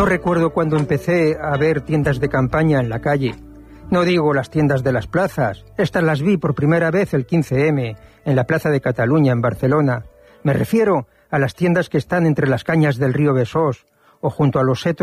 No recuerdo cuando empecé a ver tiendas de campaña en la calle. No digo las tiendas de las plazas. Estas las vi por primera vez el 15M, en la Plaza de Cataluña, en Barcelona. Me refiero a las tiendas que están entre las cañas del río Besós o junto a los setos